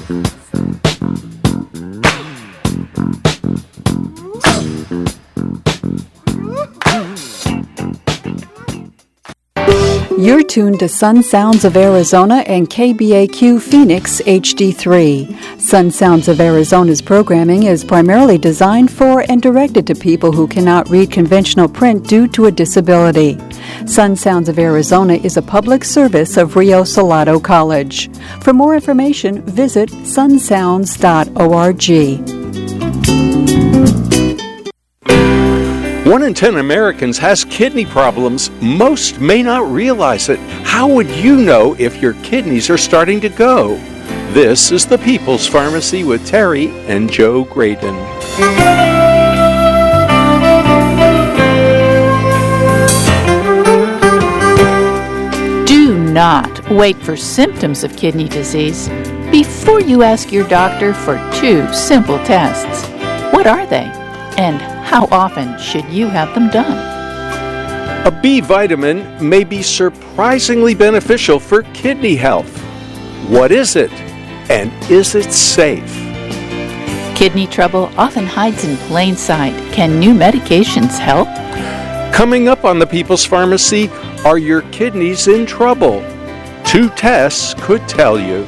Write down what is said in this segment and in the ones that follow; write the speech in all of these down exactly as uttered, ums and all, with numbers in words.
You're tuned to Sun Sounds of Arizona and K B A Q Phoenix H D three. Sun Sounds of Arizona's programming is primarily designed for and directed to people who cannot read conventional print due to a disability. Sun Sounds of Arizona is a public service of Rio Salado College. For more information, visit sun sounds dot org. One in ten Americans has kidney problems. Most may not realize it. How would you know if your kidneys are starting to go? This is the People's Pharmacy with Terry and Joe Graydon. Do not wait for symptoms of kidney disease before you ask your doctor for two simple tests. What are they? And how often should you have them done? A B vitamin may be surprisingly beneficial for kidney health. What is it? And is it safe? Kidney trouble often hides in plain sight. Can new medications help? Coming up on the People's Pharmacy, are your kidneys in trouble? Two tests could tell you.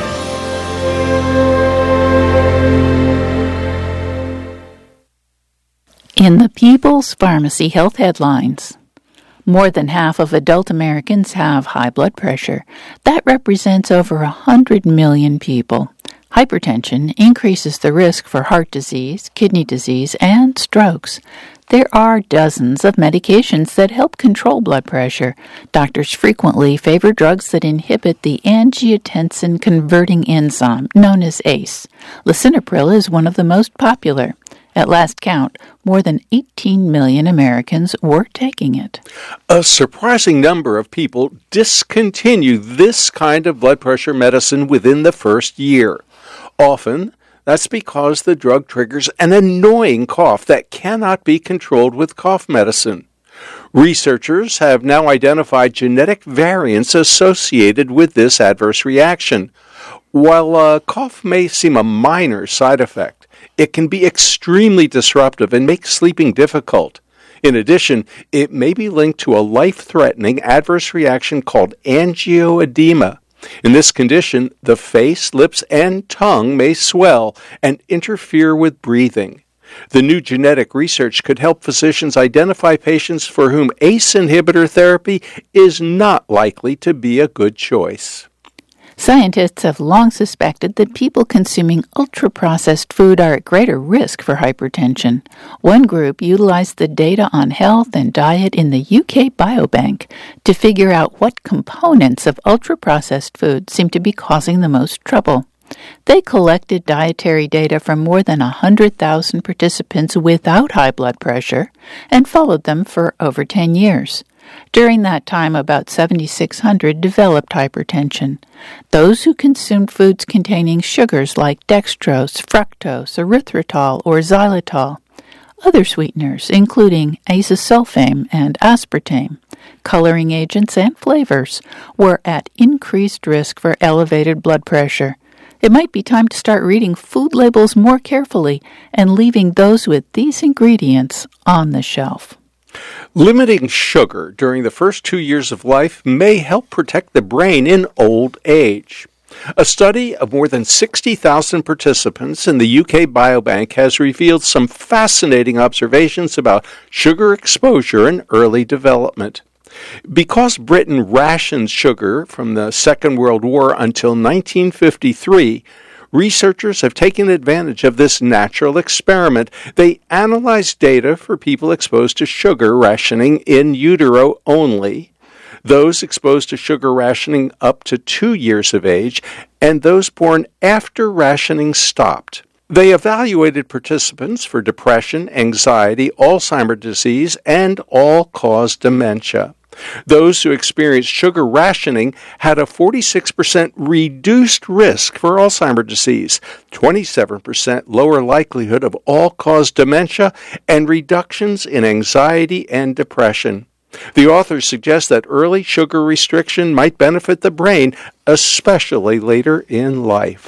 In the People's Pharmacy Health Headlines, more than half of adult Americans have high blood pressure. That represents over one hundred million people. Hypertension increases the risk for heart disease, kidney disease, and strokes. There are dozens of medications that help control blood pressure. Doctors frequently favor drugs that inhibit the angiotensin-converting enzyme, known as A C E. Lisinopril is one of the most popular. At last count, more than eighteen million Americans were taking it. A surprising number of people discontinue this kind of blood pressure medicine within the first year. Often, that's because the drug triggers an annoying cough that cannot be controlled with cough medicine. Researchers have now identified genetic variants associated with this adverse reaction. While a cough may seem a minor side effect, it can be extremely disruptive and make sleeping difficult. In addition, it may be linked to a life-threatening adverse reaction called angioedema. In this condition, the face, lips, and tongue may swell and interfere with breathing. The new genetic research could help physicians identify patients for whom A C E inhibitor therapy is not likely to be a good choice. Scientists have long suspected that people consuming ultra-processed food are at greater risk for hypertension. One group utilized the data on health and diet in the U K Biobank to figure out what components of ultra-processed food seem to be causing the most trouble. They collected dietary data from more than one hundred thousand participants without high blood pressure and followed them for over ten years. During that time, about seven thousand six hundred developed hypertension. Those who consumed foods containing sugars like dextrose, fructose, erythritol, or xylitol. Other sweeteners, including azosulfame and aspartame, coloring agents, and flavors, were at increased risk for elevated blood pressure. It might be time to start reading food labels more carefully and leaving those with these ingredients on the shelf. Limiting sugar during the first two years of life may help protect the brain in old age. A study of more than sixty thousand participants in the U K Biobank has revealed some fascinating observations about sugar exposure in early development. Because Britain rationed sugar from the Second World War until nineteen fifty-three, researchers have taken advantage of this natural experiment. They analyzed data for people exposed to sugar rationing in utero only, those exposed to sugar rationing up to two years of age, and those born after rationing stopped. They evaluated participants for depression, anxiety, Alzheimer's disease, and all-cause dementia. Those who experienced sugar rationing had a forty-six percent reduced risk for Alzheimer's disease, twenty-seven percent lower likelihood of all-cause dementia, and reductions in anxiety and depression. The authors suggest that early sugar restriction might benefit the brain, especially later in life.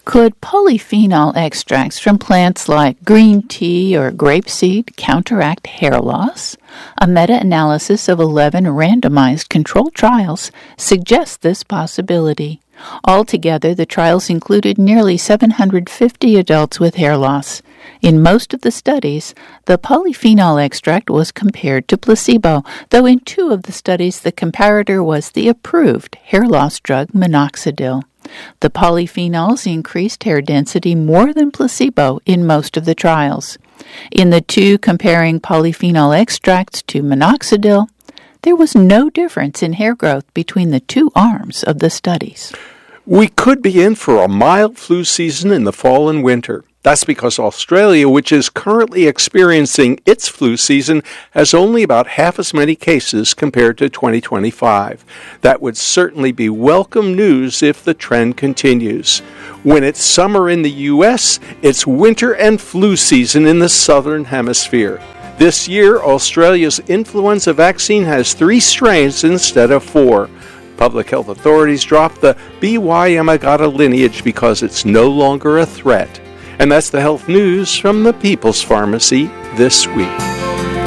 Could polyphenol extracts from plants like green tea or grapeseed counteract hair loss? A meta-analysis of eleven randomized controlled trials suggests this possibility. Altogether, the trials included nearly seven hundred fifty adults with hair loss. In most of the studies, the polyphenol extract was compared to placebo, though in two of the studies the comparator was the approved hair loss drug minoxidil. The polyphenols increased hair density more than placebo in most of the trials. In the two comparing polyphenol extracts to minoxidil, there was no difference in hair growth between the two arms of the studies. We could be in for a mild flu season in the fall and winter. That's because Australia, which is currently experiencing its flu season, has only about half as many cases compared to twenty twenty-five. That would certainly be welcome news if the trend continues. When it's summer in the U S, it's winter and flu season in the southern hemisphere. This year, Australia's influenza vaccine has three strains instead of four. Public health authorities dropped the B Y Yamagata lineage because it's no longer a threat. And that's the health news from the People's Pharmacy this week.